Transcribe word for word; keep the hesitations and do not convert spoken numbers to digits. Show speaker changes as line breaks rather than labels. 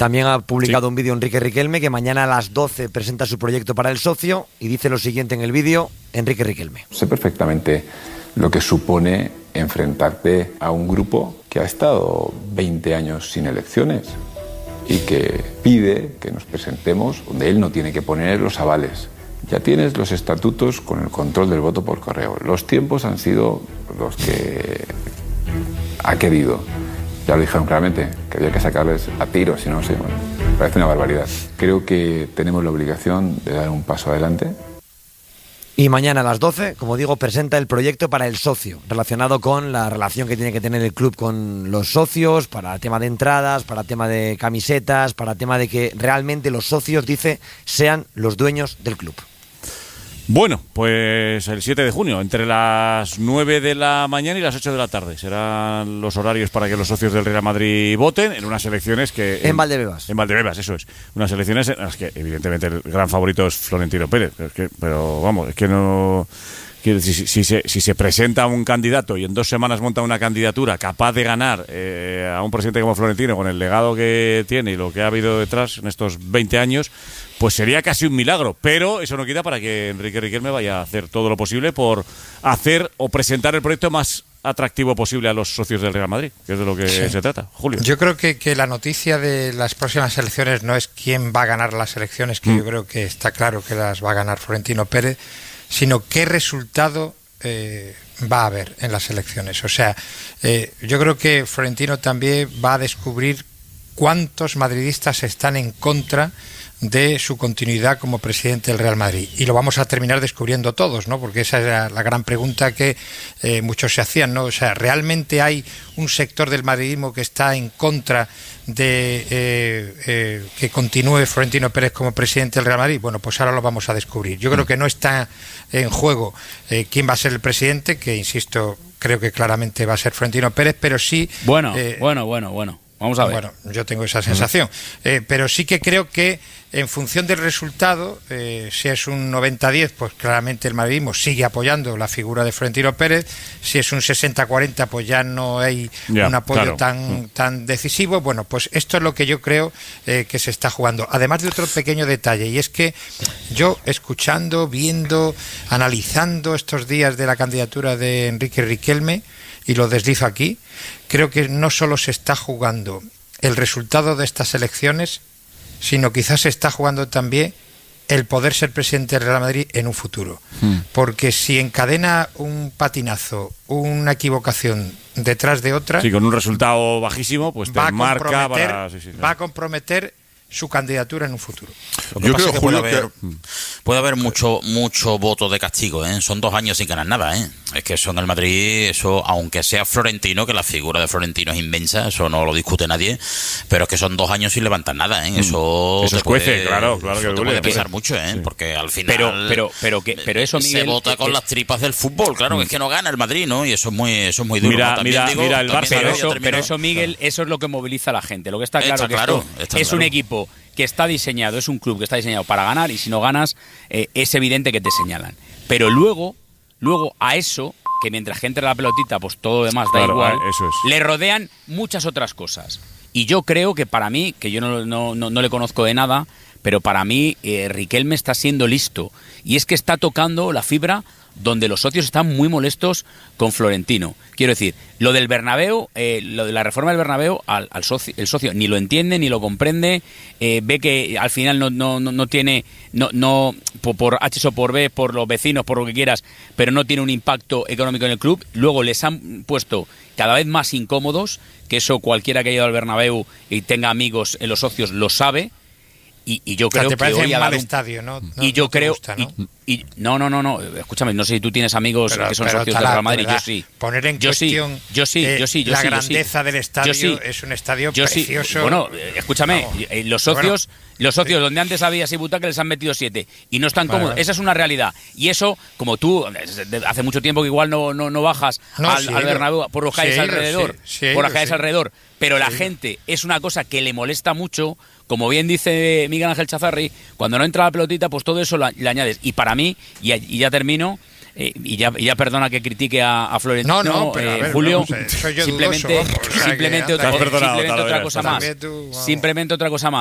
También ha publicado sí. un vídeo Enrique Riquelme, que mañana a las doce presenta su proyecto para el socio y dice lo siguiente en el vídeo, Enrique Riquelme.
Sé perfectamente lo que supone enfrentarte a un grupo que ha estado veinte años sin elecciones y que pide que nos presentemos donde él no tiene que poner los avales. Ya tienes los estatutos con el control del voto por correo. Los tiempos han sido los que ha querido. Ya lo dijeron claramente, que había que sacarles a tiros, si no, sé, bueno, parece una barbaridad. Creo que tenemos la obligación de dar un paso adelante.
Y mañana a las doce, como digo, presenta el proyecto para el socio, relacionado con la relación que tiene que tener el club con los socios, para tema de entradas, para tema de camisetas, para tema de que realmente los socios, dice, sean los dueños del club.
Bueno, pues el siete de junio, entre las nueve de la mañana y las ocho de la tarde. Serán los horarios para que los socios del Real Madrid voten en unas elecciones que...
En, en Valdebebas.
En Valdebebas, eso es. Unas elecciones en las que, evidentemente, el gran favorito es Florentino Pérez. Pero, es que, pero vamos, es que no... Si, si, si, se, si se presenta un candidato y en dos semanas monta una candidatura capaz de ganar eh, a un presidente como Florentino, con el legado que tiene y lo que ha habido detrás en estos veinte años, pues sería casi un milagro. Pero eso no quita para que Enrique Riquelme vaya a hacer todo lo posible por hacer o presentar el proyecto más atractivo posible a los socios del Real Madrid, que es de lo que sí. se trata. Julio.
Yo creo que, que la noticia de las próximas elecciones no es quién va a ganar las elecciones, que mm. yo creo que está claro que las va a ganar Florentino Pérez, sino qué resultado eh, va a haber en las elecciones. O sea, eh, yo creo que Florentino también va a descubrir cuántos madridistas están en contra de su continuidad como presidente del Real Madrid. Y lo vamos a terminar descubriendo todos, ¿no? Porque esa era la gran pregunta que eh, muchos se hacían, ¿no? O sea, ¿realmente hay un sector del madridismo que está en contra de eh, eh, que continúe Florentino Pérez como presidente del Real Madrid? Bueno, pues ahora lo vamos a descubrir. Yo creo que no está en juego eh, quién va a ser el presidente, que insisto, creo que claramente va a ser Florentino Pérez, pero sí...
Bueno,
eh,
bueno, bueno, bueno. Vamos a ver.
Bueno, yo tengo esa sensación. Eh, pero sí que creo que en función del resultado, eh, si es un noventa a diez, pues claramente el madridismo sigue apoyando la figura de Florentino Pérez. Si es un sesenta a cuarenta, pues ya no hay ya, un apoyo claro. tan, tan decisivo. Bueno, pues esto es lo que yo creo eh, que se está jugando. Además de otro pequeño detalle, y es que yo escuchando, viendo, analizando estos días de la candidatura de Enrique Riquelme, y lo deslizo aquí, creo que no solo se está jugando el resultado de estas elecciones, sino quizás se está jugando también el poder ser presidente del Real Madrid en un futuro. Hmm. Porque si encadena un patinazo, una equivocación detrás de otra...
Sí, con un resultado bajísimo, pues te
va a
marca para... Sí, sí, claro.
Va a comprometer su candidatura en un futuro.
Lo que
Yo
pasa
creo,
es que
Julio,
puede haber,
que...
puede haber mucho mucho voto de castigo, ¿eh? Son dos años sin ganar nada, ¿eh? Es que eso en el Madrid, eso, aunque sea Florentino, que la figura de Florentino es inmensa, eso no lo discute nadie, pero es que son dos años sin levantar nada, ¿eh? Eso,
eso
te
escuece,
puede,
claro, claro que
te
duele,
puede pesar
sí.
mucho, ¿eh?
Sí.
Porque al final
pero pero pero que pero eso, Miguel,
se vota con
es...
las tripas del fútbol, claro, mm. es que no gana el Madrid, ¿no? Y eso es muy eso es muy duro.
Mira,
¿no? También
mira,
digo,
mira el Barça,
pero,
¿no?
eso, pero eso, Miguel, eso es lo que moviliza a la gente. Lo que está claro
está
que
claro,
esto
está
es
claro.
un equipo que está diseñado, es un club que está diseñado para ganar, y si no ganas, eh, es evidente que te señalan. Pero luego, luego a eso, que mientras que entre la pelotita, pues todo lo demás da
claro,
igual,
eso es.
le rodean muchas otras cosas. Y yo creo que para mí, que yo no, no, no, no le conozco de nada, pero para mí eh, Riquelme está siendo listo. Y es que está tocando la fibra donde los socios están muy molestos con Florentino. Quiero decir, lo del Bernabéu, eh, lo de la reforma del Bernabéu, al, al socio, el socio ni lo entiende, ni lo comprende, eh, ve que al final no, no, no, no tiene, no, no por, por H o por B, por los vecinos, por lo que quieras, pero no tiene un impacto económico en el club. Luego les han puesto cada vez más incómodos, que eso cualquiera que haya ido al Bernabéu y tenga amigos en los socios lo sabe. Y, y yo creo
o sea, te
que
parece
hoy
un
ha
mal
dado un...
estadio, ¿no? no
y yo
no te
creo
gusta, ¿no?
Y, y, no, no, no, no. Escúchame, no sé si tú tienes amigos
pero,
que son
pero
socios
talá,
del Real Madrid.
¿verdad?
Yo sí.
Poner en
yo
cuestión
sí, yo sí,
eh,
yo sí, yo
la
sí,
grandeza
yo sí.
del estadio
sí.
es un estadio
yo
precioso.
Sí. Bueno, eh, escúchame,
Vamos.
eh, los socios,
bueno,
los socios
sí.
donde antes había seis butacas les han metido siete y no están
vale,
cómodos.
vale.
Esa es una realidad. Y eso, como tú, hace mucho tiempo que igual no, no, no bajas
no,
al,
sí,
al Bernabéu por los calles
sí,
alrededor,
sí, sí,
por las calles
sí.
alrededor, pero la
Sí.
gente es una cosa que le molesta mucho. Como bien dice Miguel Ángel Chazarri, cuando no entra la pelotita, pues todo eso lo, le añades. Y para mí, y, y ya termino, eh, y, ya, y ya perdona que critique a, a Florentino,
no, no, pero,
eh,
a ver,
Julio,
vamos, eh, soy yo
simplemente,
dudoso, vamos, o sea,
simplemente,
que
otra,
anda,
simplemente
perdonado,
otra
tal
cosa
vez.
más.
También tú, vamos.
Simplemente otra cosa más.